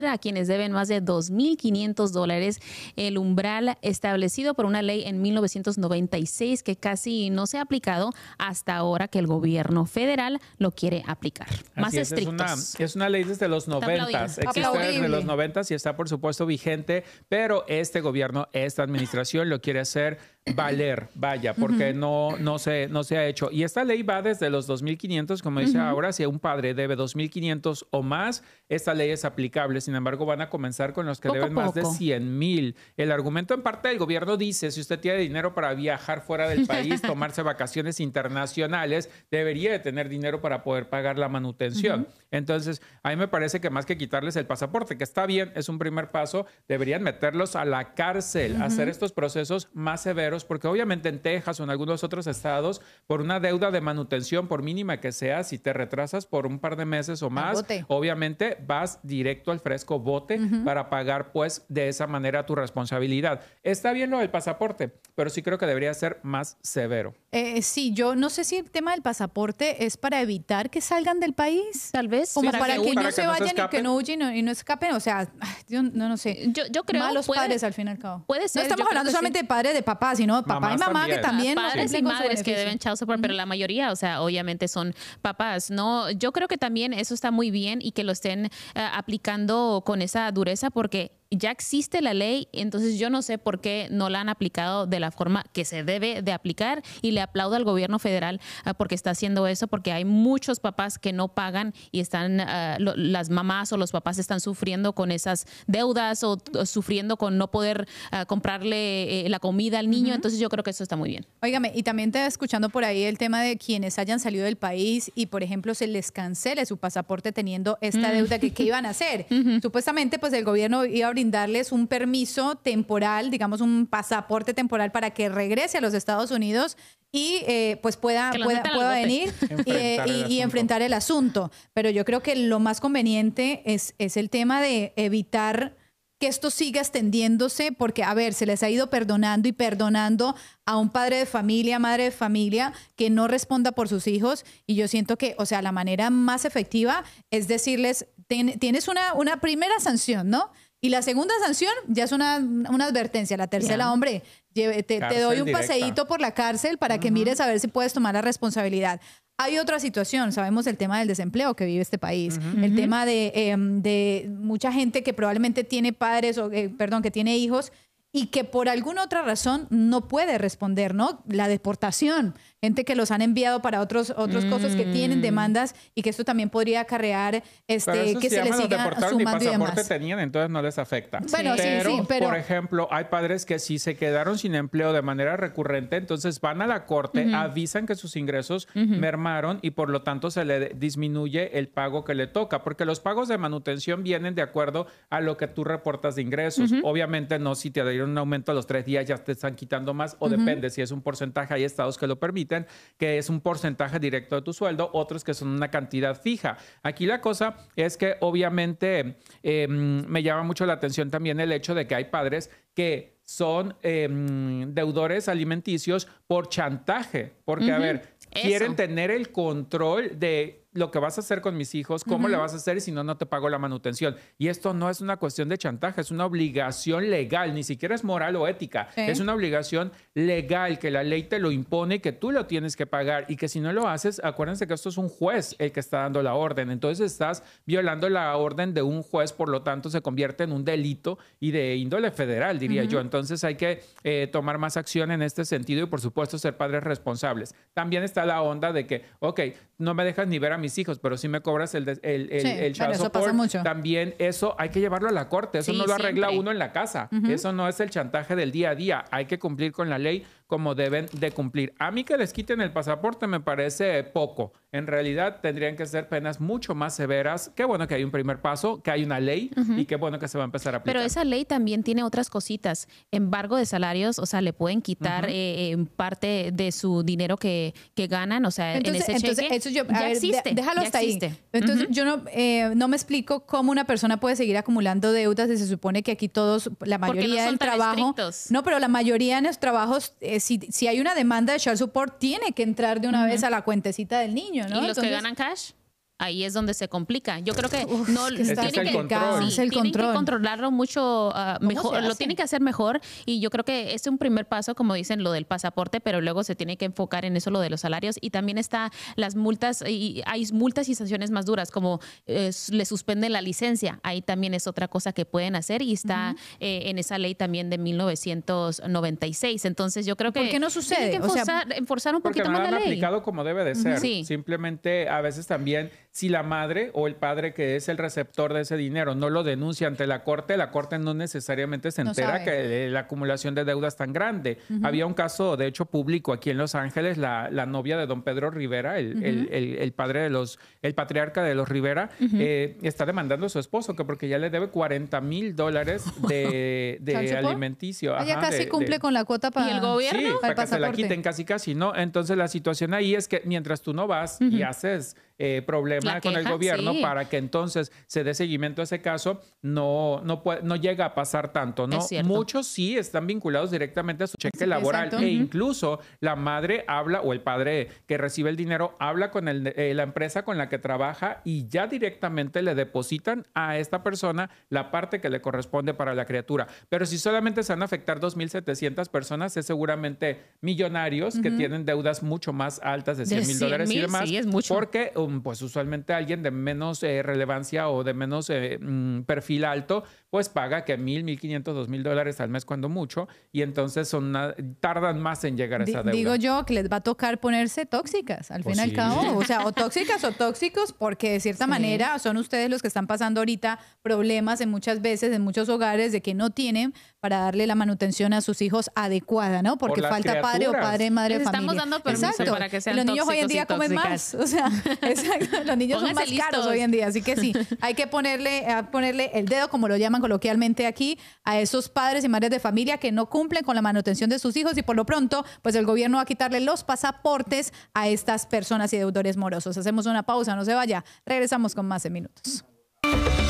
a quienes deben más de $2,500, el umbral establecido por una ley en 1996 que casi no se ha aplicado hasta ahora que el gobierno federal lo quiere aplicar. Más estrictos. Es una ley desde los 90, existe desde los 90 y está por supuesto vigente, pero este gobierno, esta administración lo quiere hacer valer, vaya, porque no se ha hecho. Y esta ley va desde los 2,500, como dice ahora, si un padre debe 2,500 o más, esta ley es aplicable. Sin embargo, van a comenzar con los que deben más de 100,000. El argumento en parte del gobierno dice, si usted tiene dinero para viajar fuera del país, tomarse vacaciones internacionales, debería de tener dinero para poder pagar la manutención. Entonces, a mí me parece que más que quitarles el pasaporte, que está bien, es un primer paso, deberían meterlos a la cárcel, hacer estos procesos más severos, porque obviamente en Texas o en algunos otros estados, por una deuda de manutención, por mínima que sea, si te retrasas por un par de meses o más, obviamente vas directo al fresco bote para pagar pues de esa manera tu responsabilidad. Está bien lo del pasaporte, pero sí creo que debería ser más severo. Sí, yo no sé si el tema del pasaporte es para evitar que salgan del país, tal vez. Como para que no se vayan y que no huyan y no escapen. O sea, yo no sé. Yo creo malos padres al fin y al cabo. Puede ser. No estamos hablando solamente de padres, de papás, sino de papá y mamá que también. Padres y madres que deben child support, pero la mayoría, o sea, obviamente son papás, ¿no? Yo creo que también eso está muy bien y que lo estén aplicando con esa dureza porque ya existe la ley, entonces yo no sé por qué no la han aplicado de la forma que se debe de aplicar y le aplaudo al gobierno federal porque está haciendo eso, porque hay muchos papás que no pagan y están, las mamás o los papás están sufriendo con esas deudas o sufriendo con no poder comprarle la comida al niño, entonces yo creo que eso está muy bien. Óigame, y también te escuchando por ahí el tema de quienes hayan salido del país y, por ejemplo, se les cancele su pasaporte teniendo esta deuda que iban a hacer. Supuestamente, pues el gobierno iba a brindarles un permiso temporal, digamos un pasaporte temporal para que regrese a los Estados Unidos y pues pueda venir y enfrentar el asunto. Pero yo creo que lo más conveniente es el tema de evitar que esto siga extendiéndose, porque, a ver, se les ha ido perdonando y perdonando a un padre de familia, madre de familia, que no responda por sus hijos. Y yo siento que, o sea, la manera más efectiva es decirles, tienes una primera sanción, ¿no? Y la segunda sanción ya es una advertencia. La tercera, hombre, te doy un paseíto por la cárcel para que mires a ver si puedes tomar la responsabilidad. Hay otra situación, sabemos el tema del desempleo que vive este país, el tema de mucha gente que probablemente tiene padres, que tiene hijos y que por alguna otra razón no puede responder, ¿no? La deportación, gente que los han enviado para otras cosas que tienen demandas y que esto también podría acarrear que se les siga sumando y demás. Pasaporte tenían, entonces no les afecta. Bueno, pero por ejemplo, hay padres que sí se quedaron sin empleo de manera recurrente, entonces van a la corte, avisan que sus ingresos mermaron y por lo tanto se le disminuye el pago que le toca, porque los pagos de manutención vienen de acuerdo a lo que tú reportas de ingresos. Obviamente no, si te dieron un aumento a los 3 días ya te están quitando más o depende si es un porcentaje, hay estados que lo permiten, que es un porcentaje directo de tu sueldo, otros que son una cantidad fija. Aquí la cosa es que obviamente me llama mucho la atención también el hecho de que hay padres que son deudores alimenticios por chantaje, porque a ver, quieren tener el control de lo que vas a hacer con mis hijos, cómo le vas a hacer y si no, no te pago la manutención. Y esto no es una cuestión de chantaje, es una obligación legal, ni siquiera es moral o ética. Es una obligación legal que la ley te lo impone y que tú lo tienes que pagar y que si no lo haces, acuérdense que esto es un juez el que está dando la orden. Entonces estás violando la orden de un juez, por lo tanto se convierte en un delito y de índole federal, diría yo. Entonces hay que tomar más acción en este sentido y por supuesto ser padres responsables. También está la onda de que, no me dejas ni ver a mis hijos, pero si me cobras el child support, también eso hay que llevarlo a la corte. Eso no lo arregla uno en la casa. Eso no es el chantaje del día a día. Hay que cumplir con la ley como deben de cumplir. A mí que les quiten el pasaporte me parece poco. En realidad tendrían que ser penas mucho más severas. Qué bueno que hay un primer paso, que hay una ley y qué bueno que se va a empezar a aplicar. Pero esa ley también tiene otras cositas. Embargo de salarios, o sea, le pueden quitar parte de su dinero que ganan, o sea, en ese cheque. Eso ya existe. Déjalo hasta ahí. Entonces yo no me explico cómo una persona puede seguir acumulando deudas y se supone que aquí todos, la mayoría del trabajo... Estrictos. No, pero la mayoría de los trabajos, si hay una demanda de child support, tiene que entrar de una vez a la cuentecita del niño, ¿no? ¿Y los que ganan cash? ahí es donde se complica. Yo creo que no es que está tienen complicado. Es el tienen que control. controlarlo mucho mejor, lo tienen que hacer mejor, y yo creo que es un primer paso, como dicen, lo del pasaporte, pero luego se tiene que enfocar en eso, lo de los salarios, y también está las multas, y hay multas y sanciones más duras, como le suspenden la licencia. Ahí también es otra cosa que pueden hacer, y está en esa ley también de 1996. Entonces yo creo que ¿por qué no sucede? tienen que enforzar un Porque poquito no más lo la han ley. aplicado como debe de ser. Sí. Simplemente a veces también, si la madre o el padre que es el receptor de ese dinero no lo denuncia ante la corte no necesariamente se No entera sabe. que la acumulación de deudas tan grande. Había un caso, de hecho, público aquí en Los Ángeles, la novia de don Pedro Rivera, el padre el patriarca de los Rivera, está demandando a su esposo que porque ya le debe $40,000 de alimenticio. Ella Ajá, casi cumple con la cuota para ¿Y el gobierno? Sí, para para el que se la pasaporte. quiten casi, ¿no? Entonces la situación ahí es que mientras tú no vas y haces problema La con el queja, gobierno sí. para que entonces se dé seguimiento a ese caso, no llega a pasar tanto, ¿no? Es cierto. Muchos sí están vinculados directamente a su cheque laboral exacto. e incluso la madre habla o el padre que recibe el dinero habla con la empresa con la que trabaja y ya directamente le depositan a esta persona la parte que le corresponde para la criatura. Pero si solamente se van a afectar 2,700 personas, es seguramente millonarios que tienen deudas mucho más altas de $100,000 y 100,000, demás. sí, es mucho. Porque pues usualmente alguien de menos relevancia o de menos perfil alto, pues paga que $1,000, $1,500, $2,000 al mes cuando mucho, y entonces tardan más en llegar a esa deuda. Digo yo que les va a tocar ponerse tóxicas, al Pues fin y al sí. cabo. O sea, o tóxicas o tóxicos, porque de cierta manera son ustedes los que están pasando ahorita problemas muchas veces en muchos hogares de que no tienen para darle la manutención a sus hijos adecuada, ¿no? Porque Por las falta padre o criaturas. madre de Les familia. estamos dando permiso Exacto. para que sean Y los niños hoy en tóxicos y día comen tóxicas. más. O sea, exacto. Los niños son más Pónganse caros listos. hoy en día. Así que sí, hay que ponerle el dedo, como lo llaman coloquialmente aquí, a esos padres y madres de familia que no cumplen con la manutención de sus hijos, y por lo pronto, pues el gobierno va a quitarle los pasaportes a estas personas y deudores morosos. Hacemos una pausa, no se vaya. Regresamos con más en minutos.